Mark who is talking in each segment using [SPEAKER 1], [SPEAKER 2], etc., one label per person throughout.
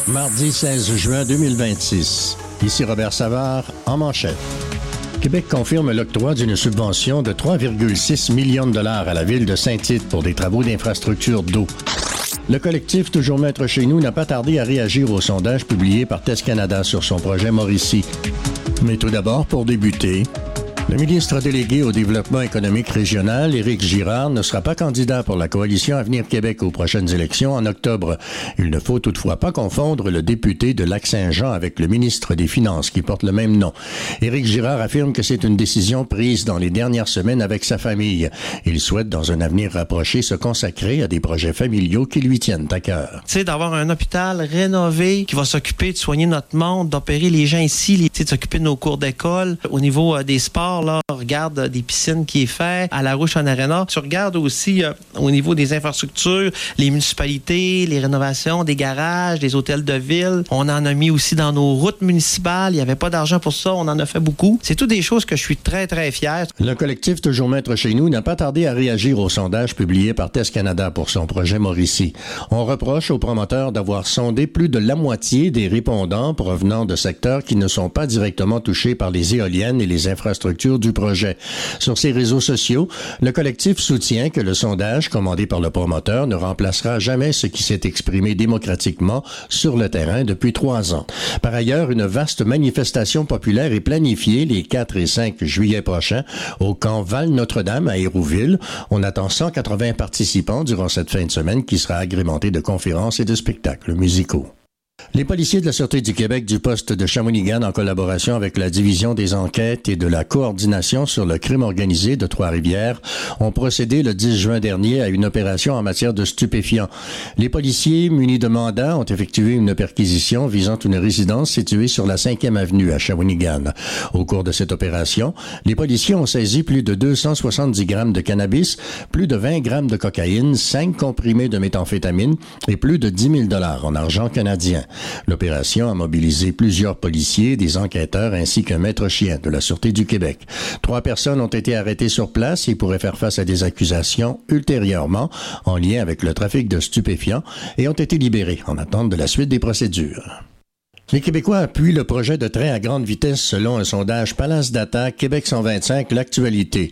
[SPEAKER 1] Mardi 16 juin 2026. Ici Robert Savard, en manchette. Québec confirme l'octroi d'une subvention de 3,6 millions de dollars à la ville de Saint-Tite pour des travaux d'infrastructure d'eau. Le collectif Toujours Maître chez nous n'a pas tardé à réagir au sondage publié par Test Canada sur son projet Mauricie. Mais tout d'abord, pour débuter, le ministre délégué au développement économique régional, Éric Girard, ne sera pas candidat pour la coalition Avenir Québec aux prochaines élections en octobre. Il ne faut toutefois pas confondre le député de Lac-Saint-Jean avec le ministre des Finances qui porte le même nom. Éric Girard affirme que c'est une décision prise dans les dernières semaines avec sa famille. Il souhaite, dans un avenir rapproché, se consacrer à des projets familiaux qui lui tiennent à cœur.
[SPEAKER 2] Tu sais, d'avoir un hôpital rénové qui va s'occuper de soigner notre monde, d'opérer les gens ici, de s'occuper de nos cours d'école. Au niveau des sports, là, on regarde des piscines qui est fait à la Rouche en Arena. Tu regardes aussi au niveau des infrastructures, les municipalités, les rénovations des garages, des hôtels de ville. On en a mis aussi dans nos routes municipales. Il n'y avait pas d'argent pour ça. On en a fait beaucoup. C'est toutes des choses que je suis très, très fier.
[SPEAKER 1] Le collectif Toujours Maître chez nous n'a pas tardé à réagir au sondage publié par Test Canada pour son projet Mauricie. On reproche aux promoteurs d'avoir sondé plus de la moitié des répondants provenant de secteurs qui ne sont pas directement touchés par les éoliennes et les infrastructures du projet. Sur ses réseaux sociaux, le collectif soutient que le sondage commandé par le promoteur ne remplacera jamais ce qui s'est exprimé démocratiquement sur le terrain depuis 3 ans. Par ailleurs, une vaste manifestation populaire est planifiée les 4 et 5 juillet prochains au camp Val-Notre-Dame à Hérouville. On attend 180 participants durant cette fin de semaine qui sera agrémentée de conférences et de spectacles musicaux. Les policiers de la Sûreté du Québec du poste de Shawinigan, en collaboration avec la Division des enquêtes et de la coordination sur le crime organisé de Trois-Rivières, ont procédé le 10 juin dernier à une opération en matière de stupéfiants. Les policiers munis de mandat ont effectué une perquisition visant une résidence située sur la 5e avenue à Shawinigan. Au cours de cette opération, les policiers ont saisi plus de 270 grammes de cannabis, plus de 20 grammes de cocaïne, 5 comprimés de méthamphétamine et plus de 10 000 $ en argent canadien. L'opération a mobilisé plusieurs policiers, des enquêteurs ainsi qu'un maître-chien de la Sûreté du Québec. 3 personnes ont été arrêtées sur place et pourraient faire face à des accusations ultérieurement en lien avec le trafic de stupéfiants et ont été libérées en attente de la suite des procédures. Les Québécois appuient le projet de train à grande vitesse selon un sondage Palace Data Québec 125, l'actualité.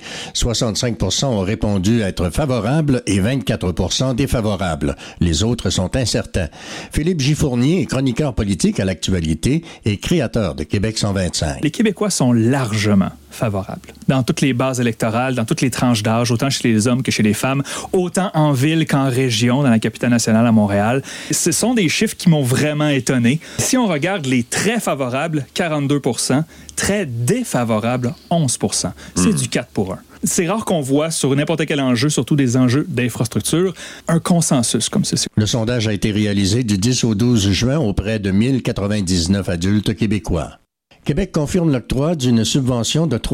[SPEAKER 1] 65% ont répondu être favorables et 24% défavorables. Les autres sont incertains. Philippe Gifournier est chroniqueur politique à l'actualité et créateur de Québec 125.
[SPEAKER 3] Les Québécois sont largement favorables. Dans toutes les bases électorales, dans toutes les tranches d'âge, autant chez les hommes que chez les femmes, autant en ville qu'en région, dans la capitale nationale à Montréal. Ce sont des chiffres qui m'ont vraiment étonné. Si on regarde les très favorables, 42%, très défavorables, 11%. C'est du 4 pour 1. C'est rare qu'on voit sur n'importe quel enjeu, surtout des enjeux d'infrastructure, un consensus comme ceci.
[SPEAKER 1] Le sondage a été réalisé du 10 au 12 juin auprès de 1099 adultes québécois. Québec confirme l'octroi d'une subvention de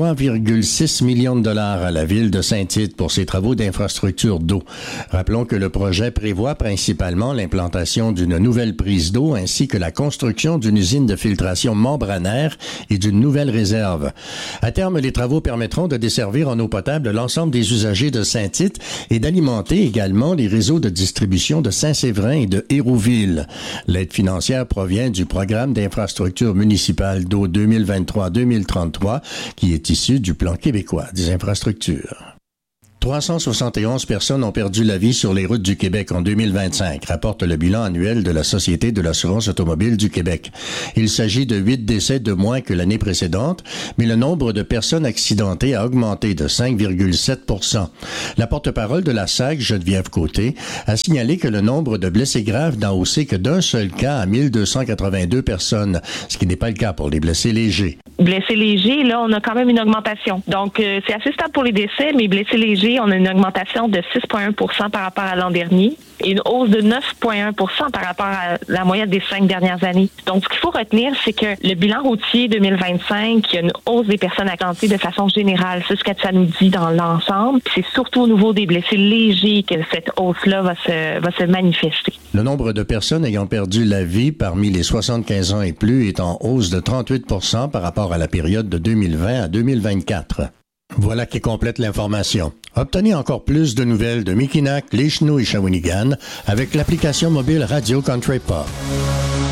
[SPEAKER 1] 3,6 millions de dollars à la ville de Saint-Tite pour ses travaux d'infrastructure d'eau. Rappelons que le projet prévoit principalement l'implantation d'une nouvelle prise d'eau ainsi que la construction d'une usine de filtration membranaire et d'une nouvelle réserve. À terme, les travaux permettront de desservir en eau potable l'ensemble des usagers de Saint-Tite et d'alimenter également les réseaux de distribution de Saint-Séverin et de Hérouville. L'aide financière provient du programme d'infrastructure municipale d'eau 2023-2033, qui est issu du plan québécois des infrastructures. 371 personnes ont perdu la vie sur les routes du Québec en 2025, rapporte le bilan annuel de la Société de l'assurance automobile du Québec. Il s'agit de 8 décès de moins que l'année précédente, mais le nombre de personnes accidentées a augmenté de 5,7 %. La porte-parole de la SAC, Geneviève Côté, a signalé que le nombre de blessés graves n'a haussé que d'un seul cas à 1282 personnes, ce qui n'est pas le cas pour les blessés légers.
[SPEAKER 4] Blessés légers, là, on a quand même une augmentation. Donc, c'est assez stable pour les décès, mais blessés légers, on a une augmentation de 6,1 % par rapport à l'an dernier et une hausse de 9,1 % par rapport à la moyenne des 5 dernières années. Donc, ce qu'il faut retenir, c'est que le bilan routier 2025, il y a une hausse des personnes accidentées de façon générale. C'est ce que ça nous dit dans l'ensemble. C'est surtout au niveau des blessés légers que cette hausse-là va se manifester.
[SPEAKER 1] Le nombre de personnes ayant perdu la vie parmi les 75 ans et plus est en hausse de 38 % par rapport à la période de 2020 à 2024. Voilà qui complète l'information. Obtenez encore plus de nouvelles de Mikinak, Les Chenaux et Shawinigan avec l'application mobile Radio Country Pop.